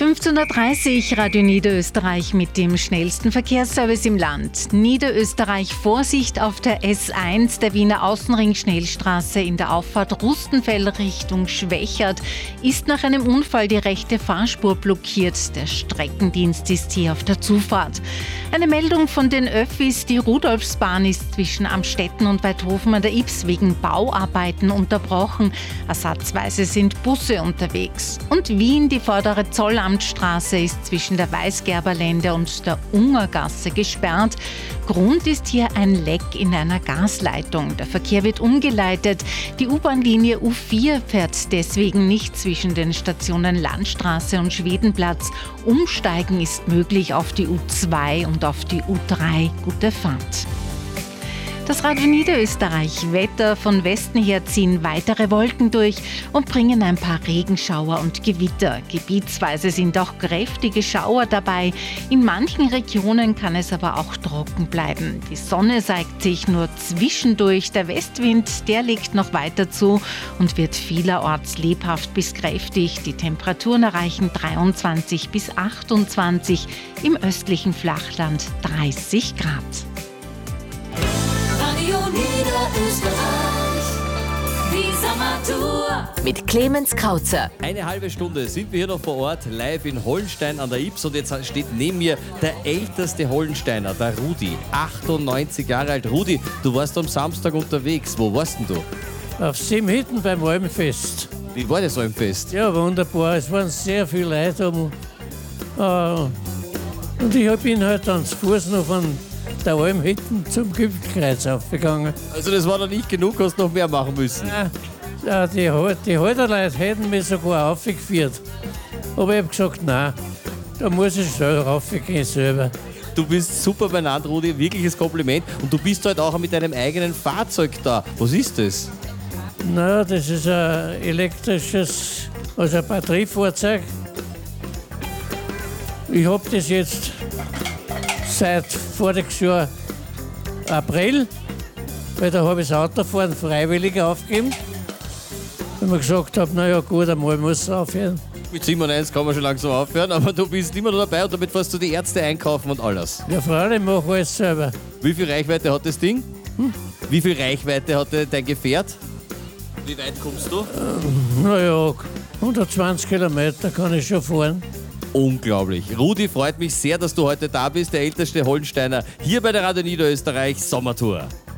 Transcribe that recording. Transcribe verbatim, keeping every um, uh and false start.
fünfzehn Uhr dreißig, Radio Niederösterreich mit dem schnellsten Verkehrsservice im Land. Niederösterreich, Vorsicht auf der S eins, der Wiener Außenring-Schnellstraße in der Auffahrt Rustenfeld Richtung Schwächert, ist nach einem Unfall die rechte Fahrspur blockiert. Der Streckendienst ist hier auf der Zufahrt. Eine Meldung von den Öffis: Die Rudolfsbahn ist zwischen Amstetten und Weidhofen an der Ybbs wegen Bauarbeiten unterbrochen. Ersatzweise sind Busse unterwegs. Und Wien, die vordere Zollamtstraße ist zwischen der Weißgerberlände und der Ungergasse gesperrt. Grund ist hier ein Leck in einer Gasleitung. Der Verkehr wird umgeleitet. Die U-Bahn-Linie U vier fährt deswegen nicht zwischen den Stationen Landstraße und Schwedenplatz. Umsteigen ist möglich auf die U zwei und auf die U drei. Gute Fahrt. Das Radio Niederösterreich Wetter: Von Westen her ziehen weitere Wolken durch und bringen ein paar Regenschauer und Gewitter. Gebietsweise sind auch kräftige Schauer dabei. In manchen Regionen kann es aber auch trocken bleiben. Die Sonne zeigt sich nur zwischendurch. Der Westwind, der legt noch weiter zu und wird vielerorts lebhaft bis kräftig. Die Temperaturen erreichen dreiundzwanzig bis achtundzwanzig, im östlichen Flachland dreißig Grad. Mit Clemens Krauzer. Eine halbe Stunde sind wir hier noch vor Ort, live in Hollenstein an der Ybbs, und jetzt steht neben mir der älteste Hollensteiner, der Rudi, achtundneunzig Jahre alt. Rudi, du warst am Samstag unterwegs. Wo warst denn du? Auf Simhitten beim Almfest. Wie war das Almfest? Ja, wunderbar. Es waren sehr viele Leute um. Äh, und ich bin halt dann zu Fuß noch von der Almhitten zum Gipfelkreuz aufgegangen. Also das war noch nicht genug, hast noch mehr machen müssen. Ja, die, die Halterleute hätten mich sogar aufgeführt. Aber ich habe gesagt, nein, da muss ich selber raufgehen selber. Du bist super benannt, Rudi, wirkliches Kompliment. Und du bist halt auch mit deinem eigenen Fahrzeug da. Was ist das? Na, das ist ein elektrisches, also ein Batteriefahrzeug. Ich habe das jetzt seit voriges Jahr April, weil da habe ich das Autofahren freiwillig aufgegeben. Weil ich gesagt habe, naja gut, einmal muss es aufhören. Mit siebenundneunzig kann man schon langsam aufhören, aber du bist immer noch dabei und damit fährst du die Ärzte einkaufen und alles. Ja, vor allem mache ich alles selber. Wie viel Reichweite hat das Ding? Hm? Wie viel Reichweite hat dein Gefährt? Wie weit kommst du? Ähm, naja, hundertzwanzig Kilometer kann ich schon fahren. Unglaublich. Rudi, freut mich sehr, dass du heute da bist, der älteste Hollensteiner hier bei der Radio Niederösterreich Sommertour.